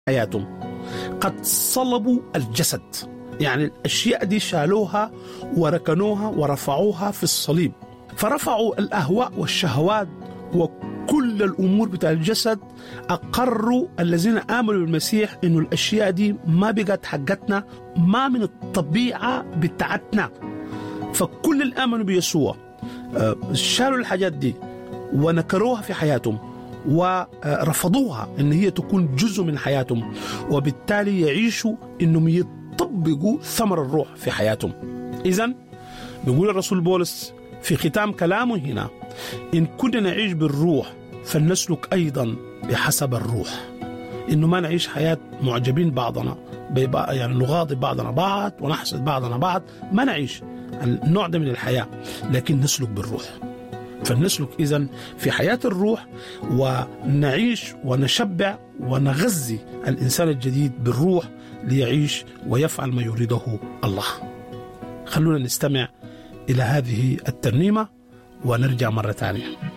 حياتهم، قد صلبوا الجسد، يعني الأشياء دي شالوها وركنوها ورفعوها في الصليب، فرفعوا الأهواء والشهوات وكل الأمور بتاع الجسد. أقروا الذين آمنوا بالمسيح إنه الأشياء دي ما بقت حقتنا، ما من الطبيعة بتاعتنا. فكل اللي آمنوا بيسوع شالوا الحاجات دي ونكروها في حياتهم ورفضوها إن هي تكون جزء من حياتهم، وبالتالي يعيشوا إنهم يطبقوا ثمر الروح في حياتهم. إذن بيقول الرسول بولس في ختام كلامه هنا: إن كنا نعيش بالروح فلنسلك أيضا بحسب الروح. إنه ما نعيش حياة معجبين بعضنا، يعني نغاضب بعضنا بعض ونحسد بعضنا بعض، ما نعيش النوع ده من الحياة، لكن نسلك بالروح. فلنسلك إذن في حياة الروح ونعيش ونشبع ونغذي الإنسان الجديد بالروح ليعيش ويفعل ما يريده الله. خلونا نستمع إلى هذه الترنيمة ونرجع مرة ثانية.